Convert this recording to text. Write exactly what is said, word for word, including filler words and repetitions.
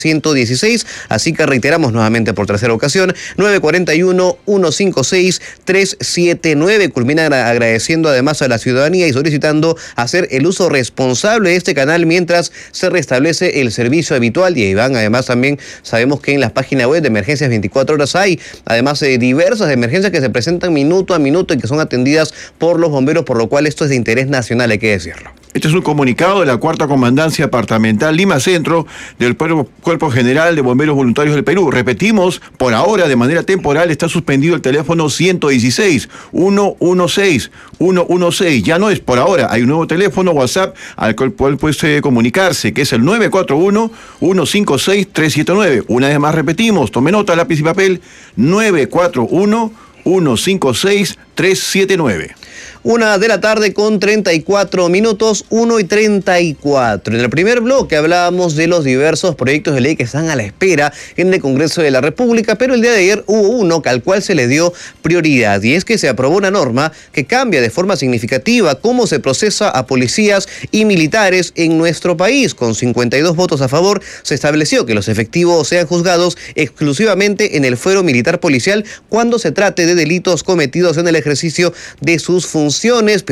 ciento dieciséis, así que reiteramos nuevamente por tercera ocasión, nueve cuatro uno, uno cinco seis, tres siete nueve. Culmina agradeciendo además a la ciudadanía y solicitando hacer el uso responsable de este canal mientras se restablece el servicio habitual. Y Iván, además también sabemos que en las páginas web de Emergencias veinticuatro horas hay además eh, diversas emergencias que se presentan minuto a minuto y que son atendidas por los bomberos, por lo cual esto es de interés nacional, hay que decirlo. Este es un comunicado de la Cuarta Comandancia Departamental Lima Centro del Cuerpo General de Bomberos Voluntarios del Perú. Repetimos, por ahora, de manera temporal, está suspendido el teléfono ciento dieciséis, ciento dieciséis, ciento dieciséis. Ya no es por ahora, hay un nuevo teléfono WhatsApp al cual puede comunicarse, que es el nueve cuatro uno, uno cinco seis, tres siete nueve. Una vez más repetimos, tome nota, lápiz y papel, nueve cuatro uno, uno cinco seis, tres siete nueve. Una de la tarde con treinta y cuatro minutos, uno y treinta y cuatro. En el primer bloque hablábamos de los diversos proyectos de ley que están a la espera en el Congreso de la República, pero el día de ayer hubo uno al cual se le dio prioridad, y es que se aprobó una norma que cambia de forma significativa cómo se procesa a policías y militares en nuestro país. Con cincuenta y dos votos a favor, se estableció que los efectivos sean juzgados exclusivamente en el fuero militar policial cuando se trate de delitos cometidos en el ejercicio de sus funciones.